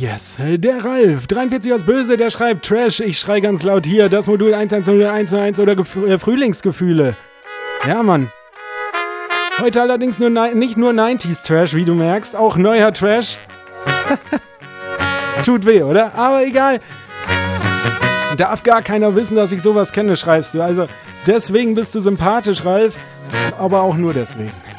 yes. Der Ralf, 43 aus Böse, der schreibt Trash. Ich schrei ganz laut hier. Das Modul 110.101 oder Frühlingsgefühle. Ja, Mann. Heute allerdings nicht nur 90s Trash, wie du merkst. Auch neuer Trash. Tut weh, oder? Aber egal. Darf gar keiner wissen, dass ich sowas kenne, schreibst du. Also deswegen bist du sympathisch, Ralf. Aber auch nur deswegen.